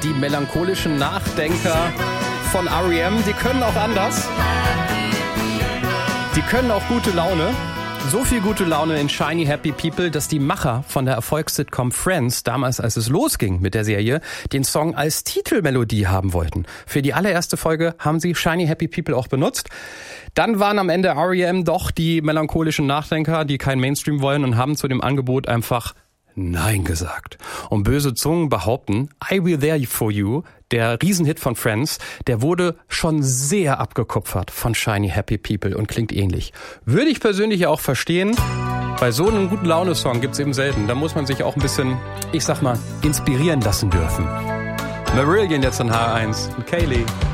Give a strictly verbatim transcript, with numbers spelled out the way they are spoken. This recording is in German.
Die melancholischen Nachdenker von R E M, die können auch anders. Die können auch gute Laune. So viel gute Laune in Shiny Happy People, dass die Macher von der Erfolgssitcom Friends, damals als es losging mit der Serie, den Song als Titelmelodie haben wollten. Für die allererste Folge haben sie Shiny Happy People auch benutzt. Dann waren am Ende R E M doch die melancholischen Nachdenker, die kein Mainstream wollen und haben zu dem Angebot einfach Nein gesagt. Und böse Zungen behaupten, I Will There For You, der Riesenhit von Friends, der wurde schon sehr abgekupfert von Shiny Happy People und klingt ähnlich. Würde ich persönlich ja auch verstehen. Bei so einem guten Laune-Song gibt's eben selten. Da muss man sich auch ein bisschen, ich sag mal, inspirieren lassen dürfen. Marillion jetzt in H eins und Kaylee.